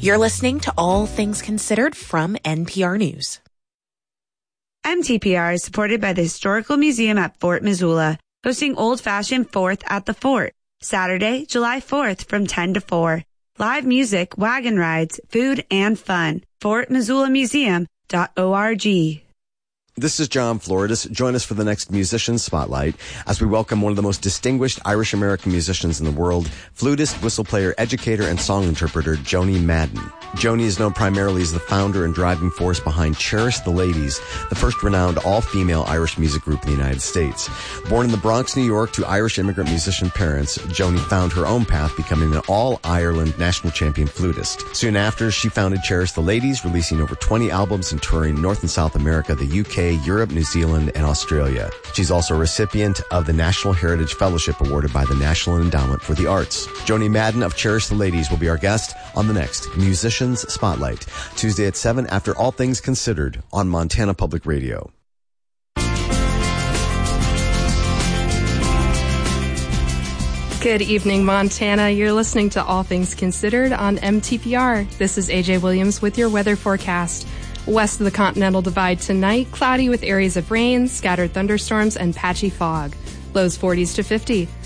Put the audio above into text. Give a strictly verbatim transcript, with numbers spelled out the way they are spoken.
You're listening to All Things Considered from N P R News. M T P R is supported by the Historical Museum at Fort Missoula, hosting Old Fashioned Fourth at the Fort, Saturday, July fourth from ten to four. Live music, wagon rides, food, and fun. fort missoula museum dot org. This is John Floridas. Join us for the next Musician Spotlight as we welcome one of the most distinguished Irish-American musicians in the world, flutist, whistle player, educator, and song interpreter Joni Madden. Joni is known primarily as the founder and driving force behind Cherish the Ladies, the first renowned all-female Irish music group in the United States. Born in the Bronx, New York, to Irish immigrant musician parents, Joni found her own path, becoming an all-Ireland national champion flutist. Soon after, she founded Cherish the Ladies, releasing over twenty albums and touring North and South America, the U K, Europe, New Zealand, and Australia. She's also a recipient of the National Heritage Fellowship awarded by the National Endowment for the Arts. Joni Madden of Cherish the Ladies will be our guest on the next Musicians Spotlight, Tuesday at seven after All Things Considered on Montana Public Radio. Good evening, Montana. You're listening to All Things Considered on M T P R. This is A J Williams with your weather forecast. West of the Continental Divide tonight, cloudy with areas of rain, scattered thunderstorms, and patchy fog. Lows forties to fifty.